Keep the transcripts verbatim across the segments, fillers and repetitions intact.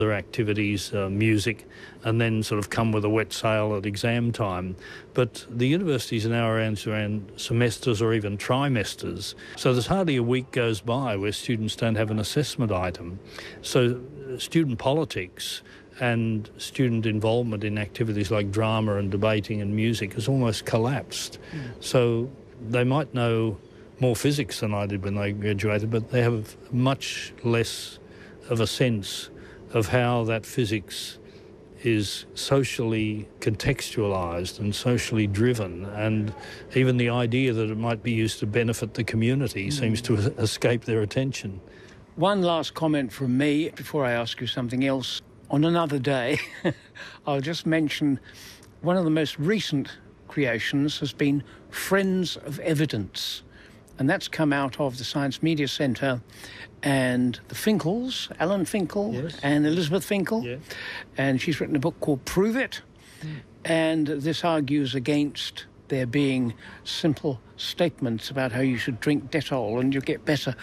Their activities, uh, music, and then sort of come with a wet sail at exam time. But the universities are now around, around semesters or even trimesters, so there's hardly a week goes by where students don't have an assessment item. So uh, student politics and student involvement in activities like drama and debating and music has almost collapsed. Mm. So they might know more physics than I did when they graduated, but they have much less of a sense of how that physics is socially contextualised and socially driven, and even the idea that it might be used to benefit the community mm. seems to escape their attention. One last comment from me before I ask you something else. On another day, I'll just mention one of the most recent creations has been Friends of Evidence. And that's come out of the Science Media Centre and the Finkels, Alan Finkel yes. and Elizabeth Finkel. Yeah. And she's written a book called Prove It. Mm. And this argues against there being simple statements about how you should drink Dettol and you'll get better.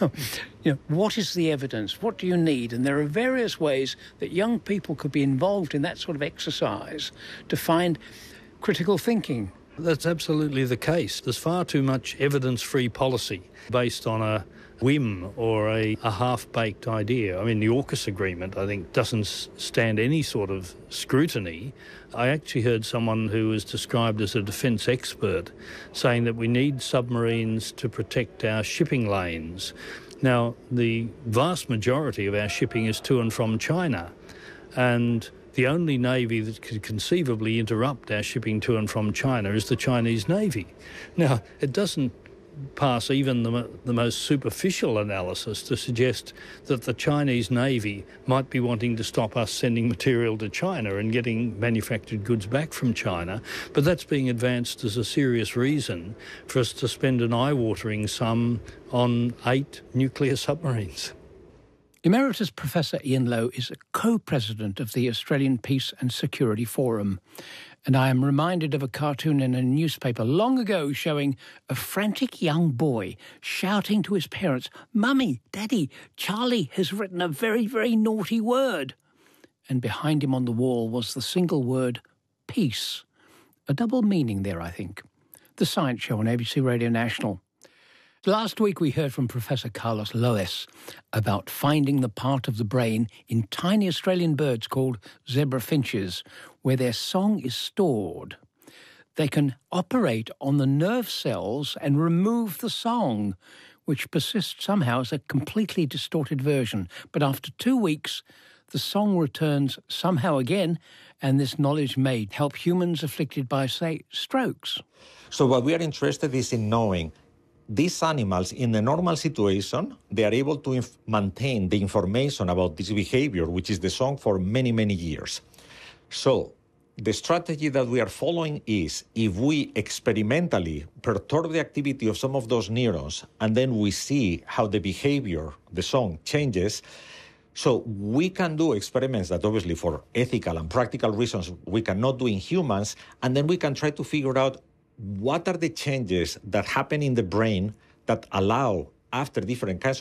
You know, what is the evidence? What do you need? And there are various ways that young people could be involved in that sort of exercise to find critical thinking. That's absolutely the case. There's far too much evidence-free policy based on a whim or a, a half-baked idea. I mean, the AUKUS agreement, I think, doesn't stand any sort of scrutiny. I actually heard someone who was described as a defence expert saying that we need submarines to protect our shipping lanes. Now, the vast majority of our shipping is to and from China, and the only navy that could conceivably interrupt our shipping to and from China is the Chinese Navy. Now, it doesn't pass even the, the most superficial analysis to suggest that the Chinese Navy might be wanting to stop us sending material to China and getting manufactured goods back from China. But that's being advanced as a serious reason for us to spend an eye-watering sum on eight nuclear submarines. Emeritus Professor Ian Lowe is a co-president of the Australian Peace and Security Forum. And I am reminded of a cartoon in a newspaper long ago showing a frantic young boy shouting to his parents, "Mummy, Daddy, Charlie has written a very, very naughty word." And behind him on the wall was the single word, peace. A double meaning there, I think. The Science Show on A B C Radio National. Last week we heard from Professor Carlos Lois about finding the part of the brain in tiny Australian birds called zebra finches, where their song is stored. They can operate on the nerve cells and remove the song, which persists somehow as a completely distorted version. But after two weeks, the song returns somehow again, and this knowledge may help humans afflicted by, say, strokes. So what we are interested is in knowing these animals, in a normal situation, they are able to inf- maintain the information about this behavior, which is the song, for many, many years. So the strategy that we are following is, if we experimentally perturb the activity of some of those neurons, and then we see how the behavior, the song, changes, so we can do experiments that obviously for ethical and practical reasons we cannot do in humans, and then we can try to figure out what are the changes that happen in the brain that allow, after different kinds